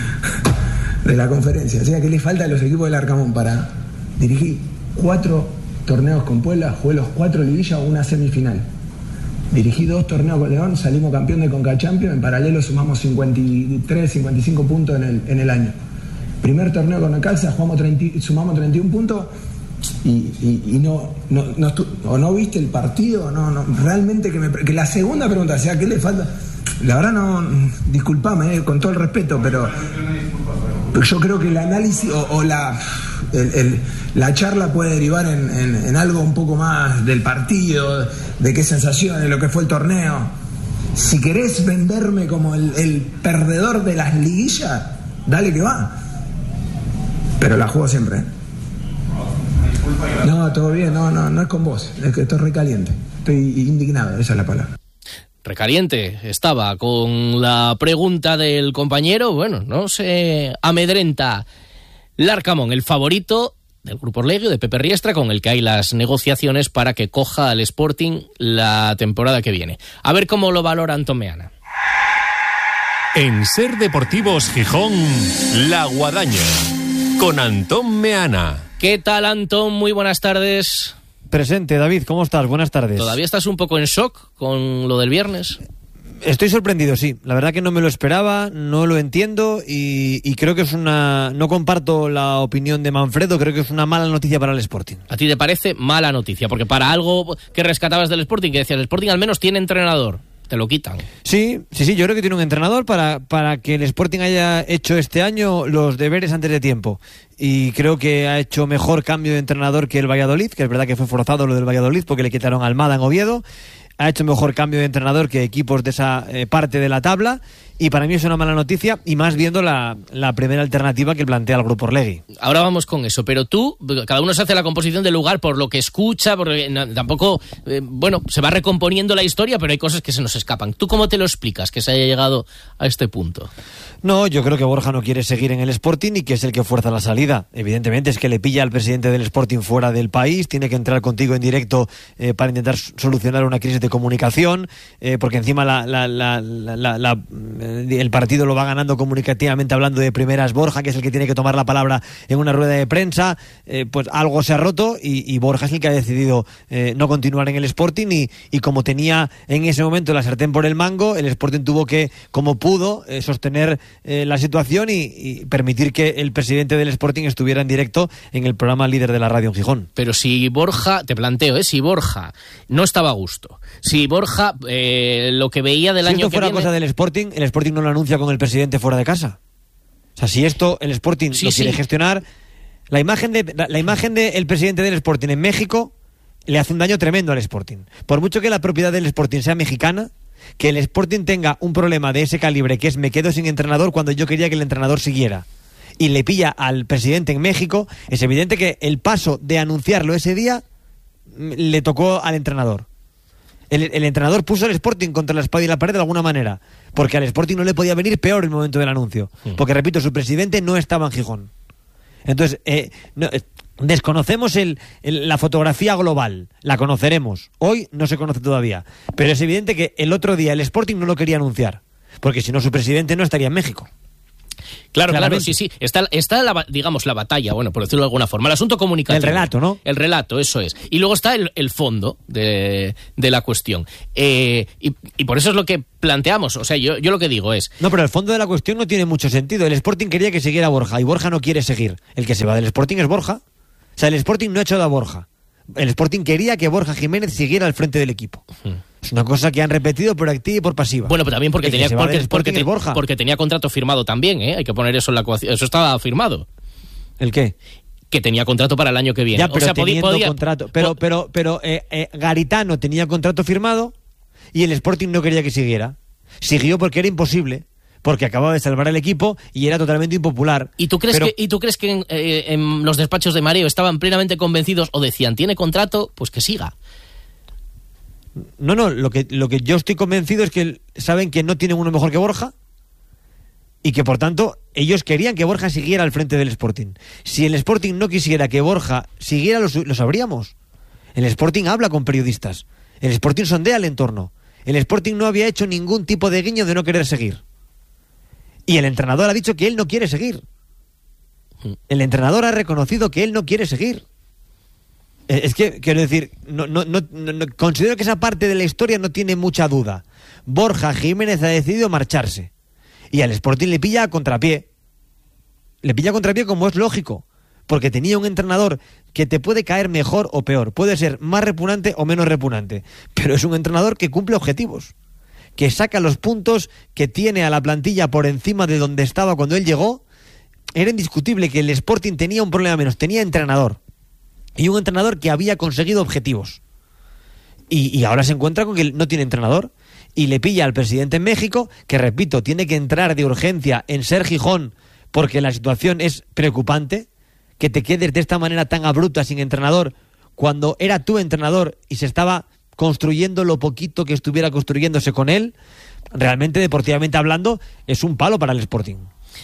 de la conferencia, o sea, ¿qué le falta a los equipos del Arcamón para dirigir cuatro torneos con Puebla, jugué los cuatro liguillas o una semifinal? Dirigí dos torneos con León, salimos campeón de Conca Champions, en paralelo sumamos cincuenta y tres, cincuenta y cinco puntos en el, en el año. Primer torneo con Necaxa, jugamos treinta, sumamos treinta y un puntos y, y, y no, no, no estu- o no viste el partido, no, no, realmente que, me, que la segunda pregunta, o sea, ¿qué le falta? La verdad no, disculpame, eh, con todo el respeto, pero, pero yo creo que el análisis o, o la... El, el, la charla puede derivar en, en, en algo un poco más del partido, de qué sensaciones, de lo que fue el torneo. Si querés venderme como el, el perdedor de las liguillas, dale que va. Pero la juego siempre. No, todo bien, no, no, no es con vos, es que estoy recaliente, estoy indignado, esa es la palabra. Recaliente estaba con la pregunta del compañero, bueno, no se amedrenta. Larcamón, el favorito del Grupo Orlegui, de Pepe Riestra, con el que hay las negociaciones para que coja al Sporting la temporada que viene. A ver cómo lo valora Antón Meana. En Ser Deportivos Gijón, La Guadaña, con Antón Meana. ¿Qué tal, Antón? Muy buenas tardes. Presente, David, ¿cómo estás? Buenas tardes. ¿Todavía estás un poco en shock con lo del viernes? Estoy sorprendido, sí. La verdad que no me lo esperaba, no lo entiendo y, y creo que es una... No comparto la opinión de Manfredo, creo que es una mala noticia para el Sporting. ¿A ti te parece mala noticia? Porque para algo que rescatabas del Sporting, que decías, el Sporting al menos tiene entrenador, te lo quitan. Sí, sí, sí, yo creo que tiene un entrenador para, para que el Sporting haya hecho este año los deberes antes de tiempo. Y creo que ha hecho mejor cambio de entrenador que el Valladolid, que es verdad que fue forzado lo del Valladolid porque le quitaron a Almada en Oviedo. Ha hecho mejor cambio de entrenador que equipos de esa eh, parte de la tabla y para mí es una mala noticia y más viendo la, la primera alternativa que plantea el Grupo Orlegui. Ahora vamos con eso, pero tú, cada uno se hace la composición del lugar por lo que escucha, porque no, tampoco, eh, bueno, se va recomponiendo la historia, pero hay cosas que se nos escapan. ¿Tú cómo te lo explicas que se haya llegado a este punto? No, yo creo que Borja no quiere seguir en el Sporting y que es el que fuerza la salida. Evidentemente es que le pilla al presidente del Sporting fuera del país, tiene que entrar contigo en directo eh, para intentar solucionar una crisis de comunicación, eh, porque encima la, la, la, la, la, la, el partido lo va ganando comunicativamente hablando de primeras Borja, que es el que tiene que tomar la palabra en una rueda de prensa, eh, pues algo se ha roto y, y Borja es el que ha decidido eh, no continuar en el Sporting y, y como tenía en ese momento la sartén por el mango, el Sporting tuvo que, como pudo, eh, sostener eh, la situación y, y permitir que el presidente del Sporting estuviera en directo en el programa líder de la radio en Gijón. Pero si Borja, te planteo, ¿eh? si Borja no estaba a gusto, si Borja eh, lo que veía del si año esto que fuera viene... cosa del Sporting, el Sporting no lo anuncia con el presidente fuera de casa. O sea, si esto el Sporting sí, lo quiere sí. gestionar, la imagen de la, la imagen del presidente del Sporting en México le hace un daño tremendo al Sporting. Por mucho que la propiedad del Sporting sea mexicana, que el Sporting tenga un problema de ese calibre, que es me quedo sin entrenador cuando yo quería que el entrenador siguiera, y le pilla al presidente en México, es evidente que el paso de anunciarlo ese día le tocó al entrenador. El, el entrenador puso al Sporting contra la espada y la pared de alguna manera, porque al Sporting no le podía venir peor el momento del anuncio. Porque, repito, su presidente no estaba en Gijón. Entonces, eh, no, eh, desconocemos el, el, la fotografía global, la conoceremos. Hoy no se conoce todavía. Pero es evidente que el otro día el Sporting no lo quería anunciar, porque si no su presidente no estaría en México. Claro, Claramente. claro, sí, sí. Está, está la, digamos, la batalla, bueno, por decirlo de alguna forma, el asunto comunicativo. El relato, ¿no? El relato, eso es. Y luego está el, el fondo de, de la cuestión. Eh, y, y por eso es lo que planteamos. O sea, yo, yo lo que digo es... No, pero el fondo de la cuestión no tiene mucho sentido. El Sporting quería que siguiera Borja y Borja no quiere seguir. El que se va del Sporting es Borja. O sea, el Sporting no ha echado a Borja. El Sporting quería que Borja Jiménez siguiera al frente del equipo. Uh-huh. Es una cosa que han repetido por activa y por pasiva. Bueno, pero también porque tenía porque, porque, te, porque tenía contrato firmado también, ¿eh? Hay que poner eso en la ecuación. Eso estaba firmado. ¿El qué? Que tenía contrato para el año que viene. Ya, pero o sea, teniendo podía, contrato. Pero, pero, pero eh, eh, Garitano tenía contrato firmado y el Sporting no quería que siguiera. Siguió porque era imposible, porque acababa de salvar el equipo y era totalmente impopular. ¿Y tú crees pero... que, ¿y tú crees que en, eh, en los despachos de Mareo estaban plenamente convencidos o decían, tiene contrato, pues que siga? No, no, lo que, lo que yo estoy convencido es que saben que no tienen uno mejor que Borja y que por tanto ellos querían que Borja siguiera al frente del Sporting. Si el Sporting no quisiera que Borja siguiera, lo, lo sabríamos. El Sporting habla con periodistas, el Sporting sondea el entorno, el Sporting no había hecho ningún tipo de guiño de no querer seguir. Y el entrenador ha dicho que él no quiere seguir. El entrenador ha reconocido que él no quiere seguir. Es que, quiero decir, no, no, no, no, considero que esa parte de la historia no tiene mucha duda. Borja Jiménez ha decidido marcharse. Y al Sporting le pilla a contrapié. Le pilla a contrapié como es lógico. Porque tenía un entrenador que te puede caer mejor o peor. Puede ser más repugnante o menos repugnante. Pero es un entrenador que cumple objetivos. Que saca los puntos, que tiene a la plantilla por encima de donde estaba cuando él llegó. Era indiscutible que el Sporting tenía un problema menos. Tenía entrenador. Y un entrenador que había conseguido objetivos. Y, y ahora se encuentra con que no tiene entrenador. Y le pilla al presidente en México, que repito, tiene que entrar de urgencia en Ser Gijón, porque la situación es preocupante. Que te quedes de esta manera tan abrupta sin entrenador, cuando era tu entrenador y se estaba construyendo lo poquito que estuviera construyéndose con él, realmente, deportivamente hablando, es un palo para el Sporting.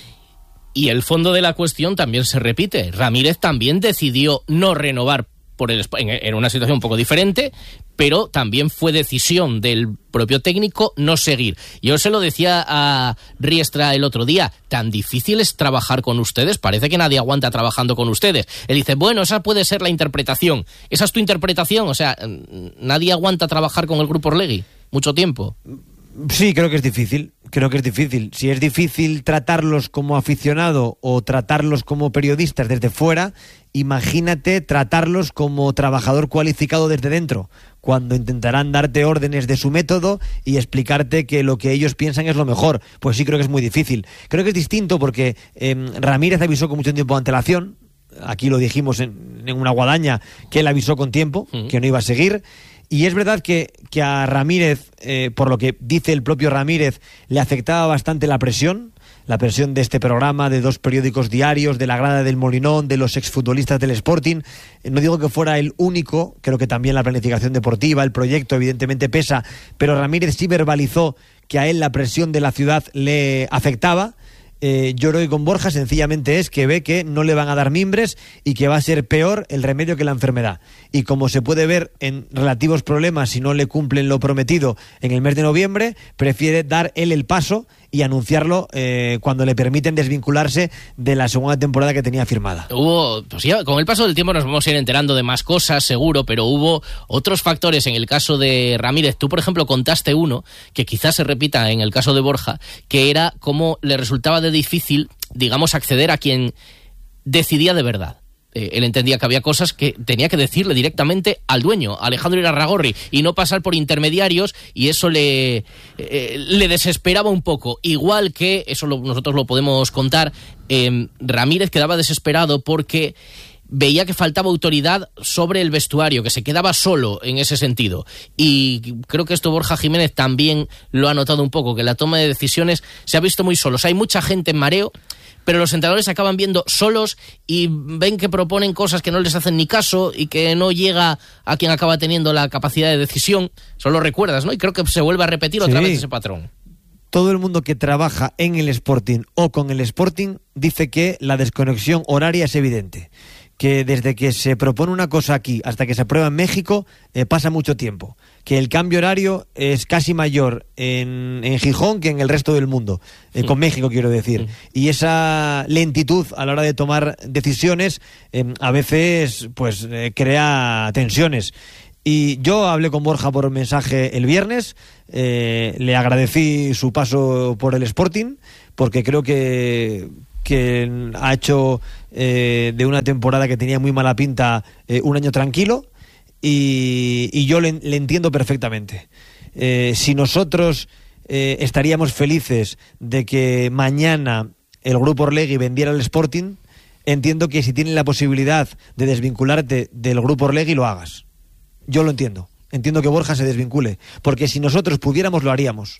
Y el fondo de la cuestión también se repite. Ramírez también decidió no renovar por el en una situación un poco diferente, pero también fue decisión del propio técnico no seguir. Yo se lo decía a Riestra el otro día, tan difícil es trabajar con ustedes, parece que nadie aguanta trabajando con ustedes. Él dice, bueno, esa puede ser la interpretación. ¿Esa es tu interpretación? O sea, ¿nadie aguanta trabajar con el Grupo Orlegui mucho tiempo? Sí, creo que es difícil, creo que es difícil. Si es difícil tratarlos como aficionado o tratarlos como periodistas desde fuera, imagínate tratarlos como trabajador cualificado desde dentro, cuando intentarán darte órdenes de su método y explicarte que lo que ellos piensan es lo mejor. Pues sí, creo que es muy difícil. Creo que es distinto porque eh, Ramírez avisó con mucho tiempo de antelación, aquí lo dijimos en, en una guadaña, que él avisó con tiempo, uh-huh. que no iba a seguir. Y es verdad que, que a Ramírez, eh, por lo que dice el propio Ramírez, le afectaba bastante la presión, la presión de este programa, de dos periódicos diarios, de la grada del Molinón, de los exfutbolistas del Sporting. No digo que fuera el único, creo que también la planificación deportiva, el proyecto evidentemente pesa, pero Ramírez sí verbalizó que a él la presión de la ciudad le afectaba. Eh, yo creo que con Borja sencillamente es que ve que no le van a dar mimbres y que va a ser peor el remedio que la enfermedad. Y como se puede ver en relativos problemas si no le cumplen lo prometido en el mes de noviembre, prefiere dar él el paso y anunciarlo eh, cuando le permiten desvincularse de la segunda temporada que tenía firmada. Hubo, pues ya, con el paso del tiempo nos vamos a ir enterando de más cosas, seguro, pero hubo otros factores en el caso de Ramírez. Tú, por ejemplo, contaste uno, que quizás se repita en el caso de Borja, que era cómo le resultaba de difícil, digamos, acceder a quien decidía de verdad. Eh, él entendía que había cosas que tenía que decirle directamente al dueño, Alejandro Irarragorri, y no pasar por intermediarios, y eso le, eh, le desesperaba un poco. Igual que, eso lo, nosotros lo podemos contar, eh, Ramírez quedaba desesperado porque veía que faltaba autoridad sobre el vestuario, que se quedaba solo en ese sentido. Y creo que esto Borja Jiménez también lo ha notado un poco, que la toma de decisiones se ha visto muy solo. O sea, hay mucha gente en mareo, pero los entrenadores se acaban viendo solos y ven que proponen cosas que no les hacen ni caso y que no llega a quien acaba teniendo la capacidad de decisión. Solo recuerdas, ¿no? Y creo que se vuelve a repetir otra sí. vez ese patrón. Todo el mundo que trabaja en el Sporting o con el Sporting dice que la desconexión horaria es evidente. Que desde que se propone una cosa aquí hasta que se aprueba en México eh, pasa mucho tiempo, que el cambio horario es casi mayor en, en Gijón que en el resto del mundo, eh, con México quiero decir, y esa lentitud a la hora de tomar decisiones eh, a veces pues eh, crea tensiones. Y yo hablé con Borja por mensaje el viernes, eh, le agradecí su paso por el Sporting porque creo que que ha hecho eh, de una temporada que tenía muy mala pinta eh, un año tranquilo y, y yo le, le entiendo perfectamente. Eh, si nosotros eh, estaríamos felices de que mañana el Grupo Orlegui vendiera el Sporting, entiendo que si tienen la posibilidad de desvincularte del Grupo Orlegui lo hagas. Yo lo entiendo. Entiendo que Borja se desvincule, porque si nosotros pudiéramos lo haríamos.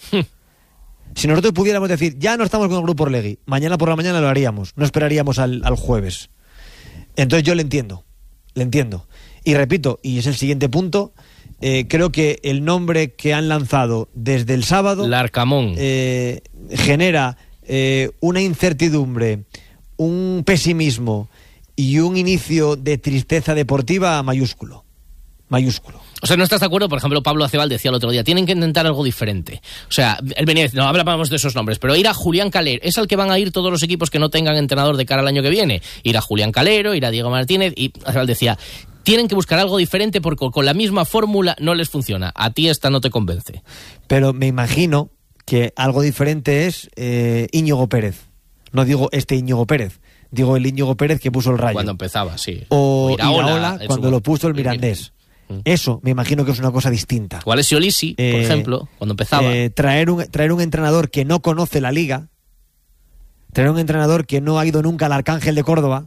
Si nosotros pudiéramos decir, ya no estamos con el Grupo Orlegui, mañana por la mañana lo haríamos, no esperaríamos al, al jueves. Entonces yo le entiendo, le entiendo. Y repito, y es el siguiente punto, eh, creo que el nombre que han lanzado desde el sábado... Larcamón. Eh, genera eh, una incertidumbre, un pesimismo y un inicio de tristeza deportiva mayúsculo. Mayúsculo. O sea, ¿no estás de acuerdo? Por ejemplo, Pablo Acebal decía el otro día, tienen que intentar algo diferente. O sea, él venía, no hablábamos de esos nombres, pero ir a Julián Calero, es al que van a ir todos los equipos que no tengan entrenador de cara al año que viene. Ir a Julián Calero, ir a Diego Martínez, y Acebal decía, tienen que buscar algo diferente porque con la misma fórmula no les funciona. A ti esta no te convence. Pero me imagino que algo diferente es eh, Íñigo Pérez. No digo este Íñigo Pérez, digo el Íñigo Pérez que puso el Rayo. Cuando empezaba, sí. O, o Iraola, Iraola cuando su... lo puso el Mirandés. Eso me imagino que es una cosa distinta. O Alessio Lisi, eh, por ejemplo, cuando empezaba. Eh, traer, un, traer un entrenador que no conoce la liga, traer un entrenador que no ha ido nunca al Arcángel de Córdoba,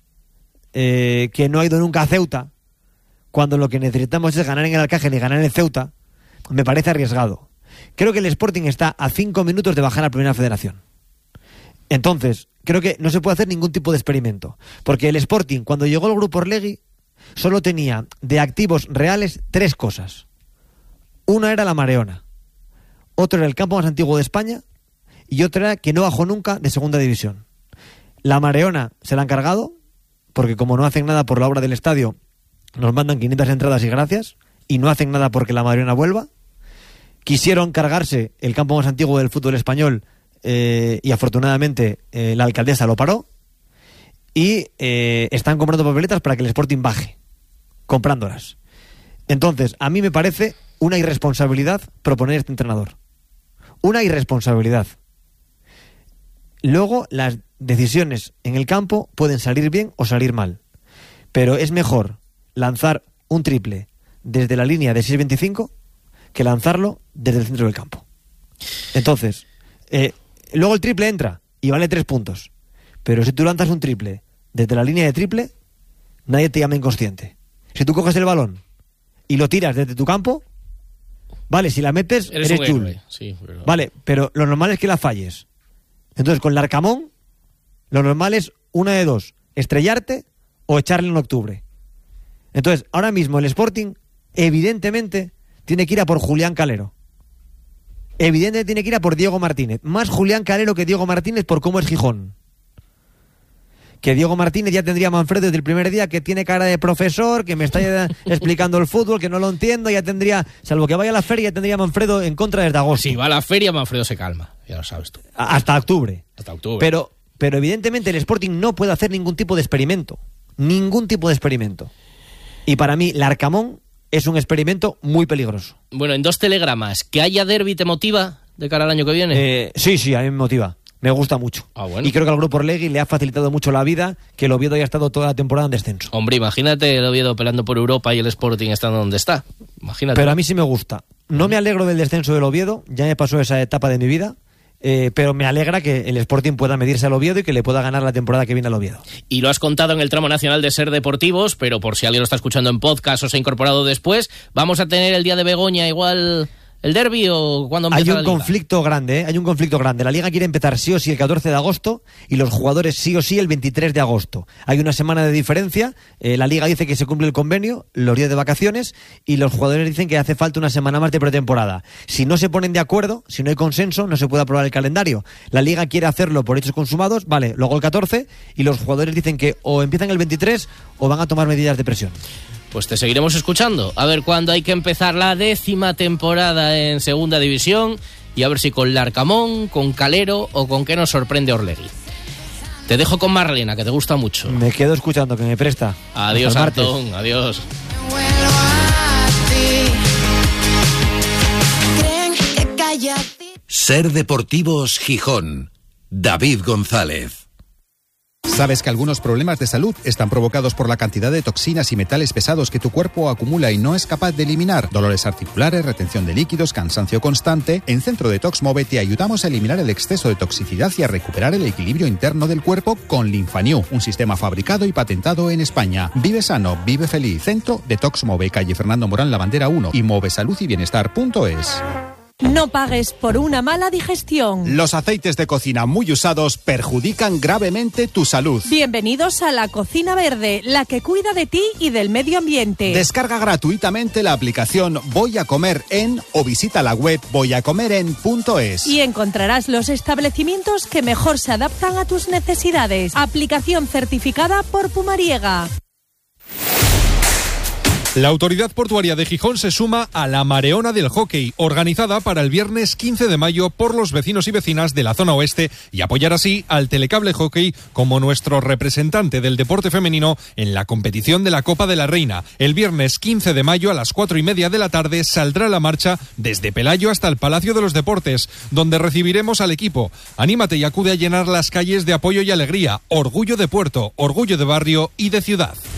eh, que no ha ido nunca a Ceuta, cuando lo que necesitamos es ganar en el Arcángel y ganar en el Ceuta, me parece arriesgado. Creo que el Sporting está a cinco minutos de bajar a Primera Federación. Entonces, creo que no se puede hacer ningún tipo de experimento. Porque el Sporting, cuando llegó el Grupo Orlegui, solo tenía de activos reales tres cosas. Una era la Mareona, otro era el campo más antiguo de España y otra era que no bajó nunca de segunda división. La Mareona se la han cargado porque como no hacen nada por la obra del estadio nos mandan quinientas entradas y gracias, y no hacen nada porque la Mareona vuelva. Quisieron cargarse el campo más antiguo del fútbol español eh, y afortunadamente eh, la alcaldesa lo paró. Y eh, están comprando papeletas para que el Sporting baje, comprándolas. Entonces, a mí me parece una irresponsabilidad proponer este entrenador. Una irresponsabilidad. Luego, las decisiones en el campo pueden salir bien o salir mal. Pero es mejor lanzar un triple desde la línea de seis veinticinco que lanzarlo desde el centro del campo. Entonces, eh, luego el triple entra y vale tres puntos. Pero si tú lanzas un triple desde la línea de triple, nadie te llama inconsciente. Si tú coges el balón y lo tiras desde tu campo, vale, si la metes, eres, eres chul. Sí, pero... Vale, pero lo normal es que la falles. Entonces, con Larcamón, lo normal es una de dos, estrellarte o echarle en octubre. Entonces, ahora mismo el Sporting, evidentemente, tiene que ir a por Julián Calero. Evidentemente tiene que ir a por Diego Martínez. Más Julián Calero que Diego Martínez por cómo es Gijón. Que Diego Martínez ya tendría a Manfredo desde el primer día, que tiene cara de profesor, que me está explicando el fútbol, que no lo entiendo, ya tendría, salvo que vaya a la feria, ya tendría a Manfredo en contra desde agosto. Si va a la feria, Manfredo se calma, ya lo sabes tú. Hasta octubre. Hasta octubre. Pero, pero evidentemente el Sporting no puede hacer ningún tipo de experimento. Ningún tipo de experimento. Y para mí, Larcamón es un experimento muy peligroso. Bueno, en dos telegramas, ¿que haya derbi te motiva de cara al año que viene? Eh, sí, sí, a mí me motiva. Me gusta mucho. Ah, bueno. Y creo que al Grupo Orlegui le ha facilitado mucho la vida que el Oviedo haya estado toda la temporada en descenso. Hombre, imagínate el Oviedo peleando por Europa y el Sporting estando donde está. Imagínate. Pero a mí sí me gusta. No me alegro del descenso del Oviedo, ya me pasó esa etapa de mi vida, eh, pero me alegra que el Sporting pueda medirse al Oviedo y que le pueda ganar la temporada que viene al Oviedo. Y lo has contado en el tramo nacional de Ser Deportivos, pero por si alguien lo está escuchando en podcast o se ha incorporado después, vamos a tener el día de Begoña igual... ¿El derbi o cuándo empieza Hay un la Liga? conflicto grande, ¿eh? Hay un conflicto grande. La Liga quiere empezar sí o sí el catorce de agosto y los jugadores sí o sí el veintitrés de agosto. Hay una semana de diferencia. Eh, la Liga dice que se cumple el convenio, los días de vacaciones, y los jugadores dicen que hace falta una semana más de pretemporada. Si no se ponen de acuerdo, si no hay consenso, no se puede aprobar el calendario. La Liga quiere hacerlo por hechos consumados, vale, luego el catorce, y los jugadores dicen que o empiezan el veintitrés o van a tomar medidas de presión. Pues te seguiremos escuchando, a ver cuándo hay que empezar la décima temporada en Segunda División y a ver si con Larcamón, con Calero o con qué nos sorprende Orlegui. Te dejo con Marlena, que te gusta mucho. Me quedo escuchando, que me presta. Adiós, Antón, adiós. Ser Deportivos Gijón. David González. ¿Sabes que algunos problemas de salud están provocados por la cantidad de toxinas y metales pesados que tu cuerpo acumula y no es capaz de eliminar? Dolores articulares, retención de líquidos, cansancio constante. En Centro Detox Move te ayudamos a eliminar el exceso de toxicidad y a recuperar el equilibrio interno del cuerpo con Linfanew, un sistema fabricado y patentado en España. Vive sano, vive feliz. Centro Detox Move, calle Fernando Morán, La Bandera uno y move salud y bienestar punto es. No pagues por una mala digestión. Los aceites de cocina muy usados perjudican gravemente tu salud. Bienvenidos a la Cocina Verde, la que cuida de ti y del medio ambiente. Descarga gratuitamente la aplicación Voy a Comer En o visita la web voy a comer en punto es. Y encontrarás los establecimientos que mejor se adaptan a tus necesidades. Aplicación certificada por Pumariega. La Autoridad Portuaria de Gijón se suma a la Mareona del Hockey, organizada para el viernes quince de mayo por los vecinos y vecinas de la zona oeste y apoyar así al Telecable Hockey como nuestro representante del deporte femenino en la competición de la Copa de la Reina. El viernes quince de mayo a las cuatro y media de la tarde saldrá la marcha desde Pelayo hasta el Palacio de los Deportes, donde recibiremos al equipo. Anímate y acude a llenar las calles de apoyo y alegría, orgullo de puerto, orgullo de barrio y de ciudad.